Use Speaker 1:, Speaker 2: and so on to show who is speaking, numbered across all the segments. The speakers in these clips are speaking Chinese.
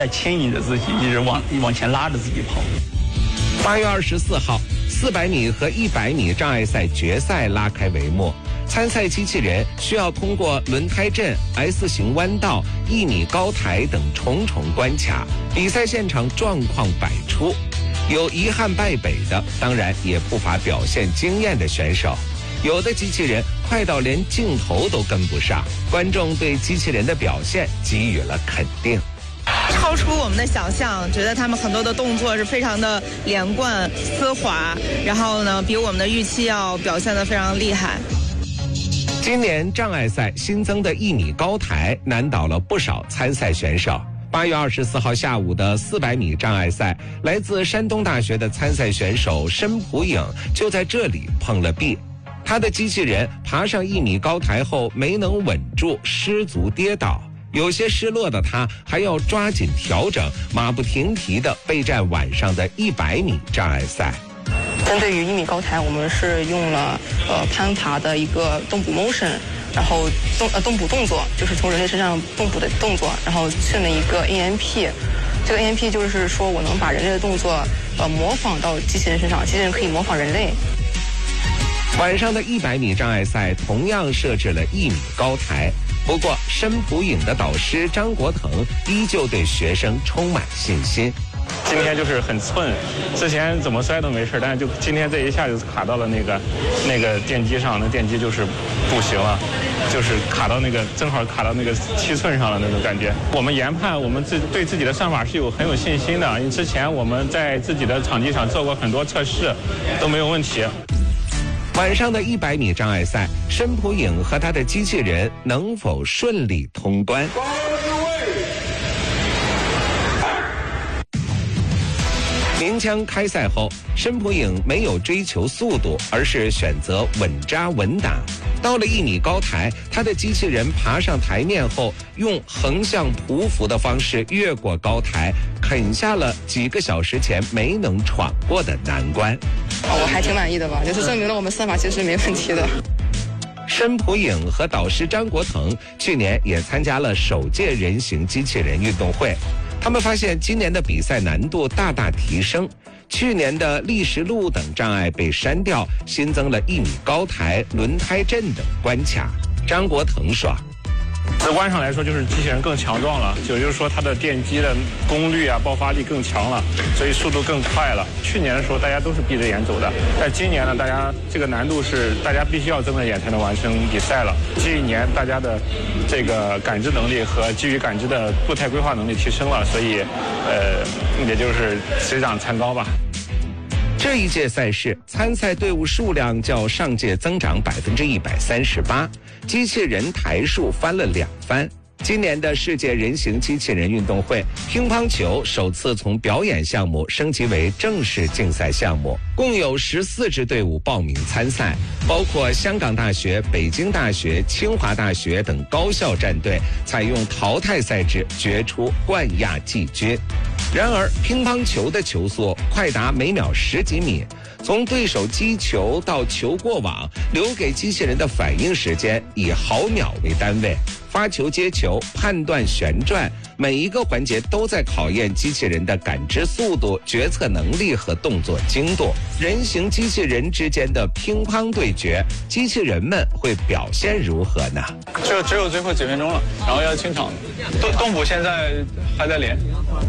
Speaker 1: 牵引着自己，一直往前拉着自己跑。
Speaker 2: 8月24号，400米和100米障碍赛决赛拉开帷幕。参赛机器人需要通过轮胎阵、S 型弯道、1米高台等重重关卡，比赛现场状况百出，有遗憾败北的，当然也不乏表现惊艳的选手。有的机器人快到连镜头都跟不上，观众对机器人的表现给予了肯定。
Speaker 3: 超出我们的想象，觉得他们很多的动作是非常的连贯丝滑，然后呢，比我们的预期要表现得非常厉害。
Speaker 2: 今年障碍赛新增的1米高台难倒了不少参赛选手。8月24号下午的400米障碍赛，来自山东大学的参赛选手申普颖就在这里碰了壁。他的机器人爬上1米高台后没能稳住，失足跌倒。有些失落的他还要抓紧调整，马不停蹄地备战晚上的100米障碍赛。
Speaker 4: 针对于1米高台，我们是用了攀爬的一个动捕 motion， 然后动捕动作，就是从人类身上动捕的动作，然后训了一个 AMP。这个 AMP 就是说我能把人类的动作模仿到机器人身上，机器人可以模仿人类。
Speaker 2: 晚上的100米障碍赛同样设置了1米高台，不过申普颖的导师张国腾依旧对学生充满信心。
Speaker 5: 今天就是很寸，之前怎么摔都没事，但是就今天这一下就卡到了那个电机上，那电机就是不行了，就是正好卡到那个7寸上了那种感觉。我们研判，我们对自己的算法是很有信心的，因为之前我们在自己的场地上做过很多测试，都没有问题。
Speaker 2: 晚上的100米障碍赛，申普颖和他的机器人能否顺利通关？鸣枪开赛后，申普颖没有追求速度，而是选择稳扎稳打。到了1米高台，他的机器人爬上台面后，用横向匍匐的方式越过高台，啃下了几个小时前没能闯过的难关。
Speaker 4: 我还挺满意的吧，就是证明了我们算法其实是没问题的。
Speaker 2: 申普颖和导师张国腾去年也参加了首届人形机器人运动会，他们发现今年的比赛难度大大提升，去年的砾石路等障碍被删掉，新增了1米高台、轮胎阵等关卡。张国腾说，
Speaker 5: 直观上来说，就是机器人更强壮了，就是说它的电机的功率啊、爆发力更强了，所以速度更快了。去年的时候大家都是闭着眼走的，但今年呢，大家这个难度是大家必须要睁着眼才能完成比赛了。这一年大家的这个感知能力和基于感知的步态规划能力提升了，所以也就是水涨船高吧。
Speaker 2: 这一届赛事参赛队伍数量较上届增长138%，机器人台数翻了2番。今年的世界人形机器人运动会，乒乓球首次从表演项目升级为正式竞赛项目，共有14支队伍报名参赛，包括香港大学、北京大学、清华大学等高校战队，采用淘汰赛制决出冠亚季军。然而，乒乓球的球速快达每秒10几米，从对手击球到球过网，留给机器人的反应时间以毫秒为单位。发球、接球、判断、旋转，每一个环节都在考验机器人的感知速度、决策能力和动作精度。人形机器人之间的乒乓对决，机器人们会表现如何呢？
Speaker 6: 就只有最后几分钟了，然后要清场。动捕现在还在练。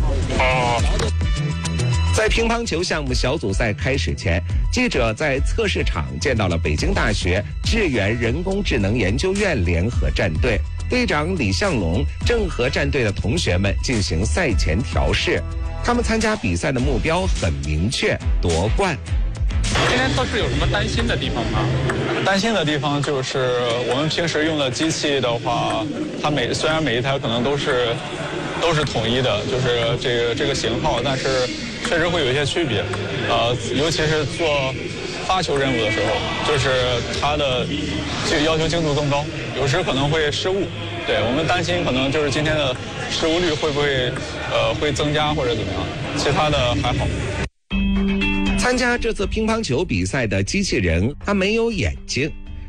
Speaker 2: 在乒乓球项目小组赛开始前，记者在测试场见到了北京大学智源人工智能研究院联合战队。队长李向龙正和战队的同学们进行赛前调试，他们参加比赛的目标很明确，夺冠。
Speaker 6: 今天测试有什么担心的地方吗？担心的地方就是我们平时用的机器的话，它虽然每一台可能都是统一的，就是这个型号，但是确实会有一些区别。尤其是做发球任务的时候，就是它的这个要求精度更高，有时可能会失误。对，我们担心可能就是今天的失误率会不会会增加或者怎么样，其他的还好。
Speaker 2: 参加这次乒乓球比赛的机器人，它没有眼睛。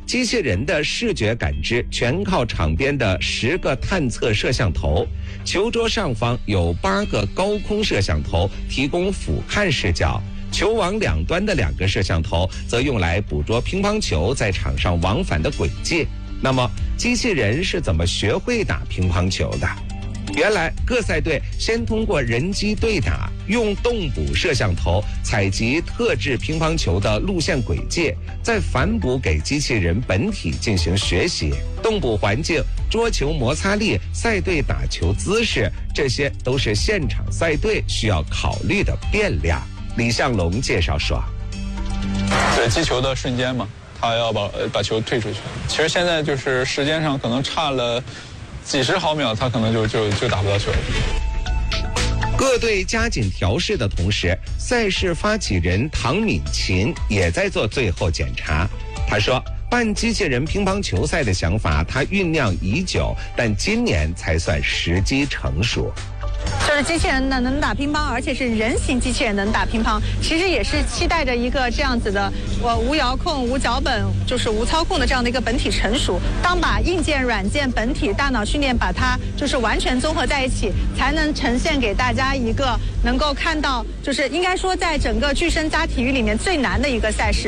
Speaker 2: 机器人的视觉感知全靠场边的10个探测摄像头，球桌上方有8个高空摄像头提供俯瞰视角，球网两端的2个摄像头则用来捕捉乒乓球在场上往返的轨迹。那么，机器人是怎么学会打乒乓球的？原来各赛队先通过人机对打，用动捕摄像头采集特制乒乓球的路线轨迹，再反哺给机器人本体进行学习。动捕环境、桌球摩擦力、赛队打球姿势，这些都是现场赛队需要考虑的变量。李向龙介绍说：
Speaker 6: 对击球的瞬间嘛，他要把球退出去。其实现在就是时间上可能差了几十毫秒，他可能就打不到球了。
Speaker 2: 各队加紧调试的同时，赛事发起人唐敏琴也在做最后检查。他说，办机器人乒乓球赛的想法他酝酿已久，但今年才算时机成熟。
Speaker 7: 就是机器人呢能打乒乓，而且是人形机器人能打乒乓，其实也是期待着一个这样子的无遥控、无脚本，就是无操控的这样的一个本体成熟。当把硬件、软件、本体、大脑训练把它就是完全综合在一起，才能呈现给大家一个能够看到，就是应该说在整个具身家体育里面最难的一个赛事。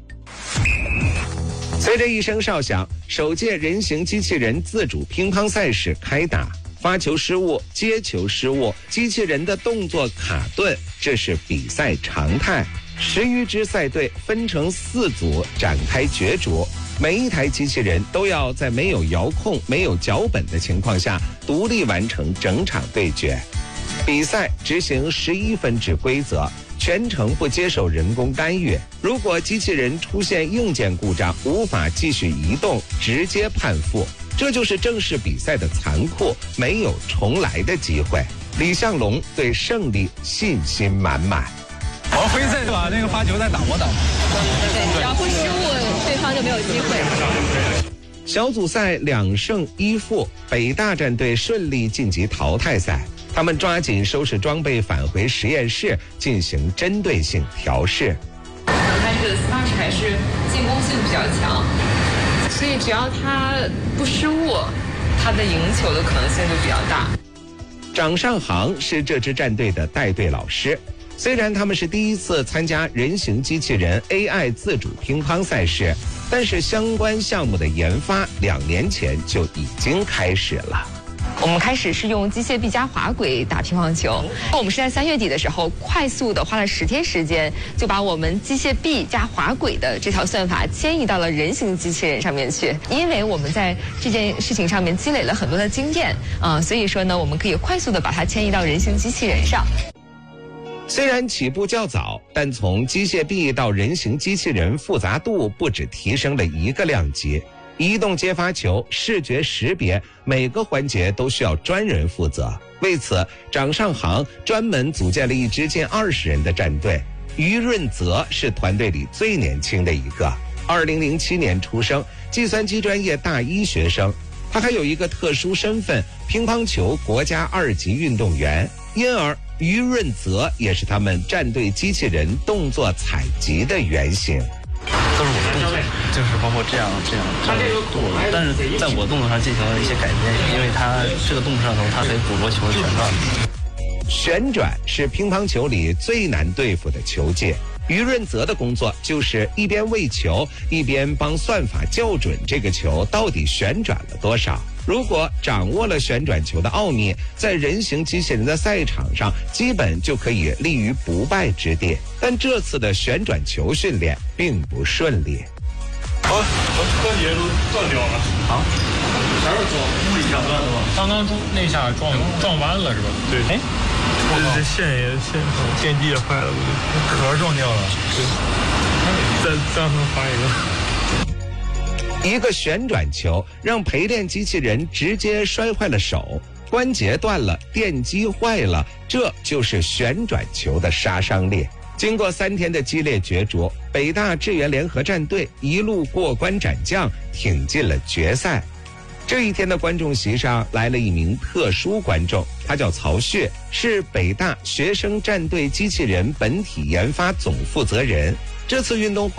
Speaker 2: 随着一声哨响，首届人形机器人自主乒乓赛事开打。发球失误、接球失误、机器人的动作卡顿，这是比赛常态。10余支赛队分成4组展开角逐，每一台机器人都要在没有遥控、没有脚本的情况下，独立完成整场对决。比赛执行11分制规则，全程不接受人工干预。如果机器人出现硬件故障，无法继续移动，直接判负。这就是正式比赛的残酷，没有重来的机会。李向龙对胜利信心满满。
Speaker 8: 我们回去再把那个发球再打磨打磨。
Speaker 4: 对，只要不失误，对方就没有机会。
Speaker 2: 小组赛2胜1负，北大战队顺利晋级淘汰赛。他们抓紧收拾装备，返回实验室进行针对性调试。
Speaker 9: 他这个 Smash 还是进攻性比较强。所以只要他不失误，他的赢球的可能性就比较大。
Speaker 2: 掌上行是这支战队的带队老师，虽然他们是第一次参加人形机器人 AI 自主乒乓赛事，但是相关项目的研发2年前就已经开始了。
Speaker 9: 我们开始是用机械臂加滑轨打乒乓球，我们是在3月底的时候快速的花了10天时间，就把我们机械臂加滑轨的这条算法迁移到了人形机器人上面去。因为我们在这件事情上面积累了很多的经验所以说呢，我们可以快速的把它迁移到人形机器人上。
Speaker 2: 虽然起步较早，但从机械臂到人形机器人复杂度不止提升了1个量级。移动接发球、视觉识别，每个环节都需要专人负责。为此，掌上行专门组建了一支近20人的战队。于润泽是团队里最年轻的一个，2007年出生，计算机专业大1学生。他还有一个特殊身份，乒乓球国家2级运动员。因而，于润泽也是他们战队机器人动作采集的原型。
Speaker 10: 都是我的动作，就是包括这样动作，但是在我动作上进行了一些改变，因为它这个动作上头，它可以捕捉球旋转。
Speaker 2: 旋转是乒乓球里最难对付的球技。于润泽的工作就是一边喂球，一边帮算法校准这个球到底旋转了多少。如果掌握了旋转球的奥秘，在人形机器人的赛场上基本就可以立于不败之地。但这次的旋转球训练并不顺利。
Speaker 5: 我车节都断掉了。
Speaker 10: 啊？啥时候撞？物理上断的吗？
Speaker 5: 刚刚那下撞弯了是吧？对。哎，这线机也坏了，壳撞掉了。对。再让他们发一个。
Speaker 2: 一个旋转球让陪练机器人直接摔坏了手，关节断了，电机坏了，这就是旋转球的杀伤力。经过3天的激烈角逐，北大支援联合战队一路过关斩将，挺进了决赛。这一天的观众席上来了一名特殊观众，他叫曹旭，是北大学生战队机器人本体研发总负责人。这次运动会，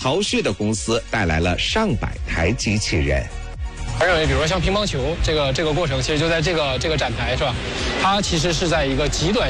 Speaker 2: 曹旭的公司带来了上百台机器人。
Speaker 11: 我认为，比如说像乒乓球这个过程，其实就在这个展台是吧？它其实是在一个极短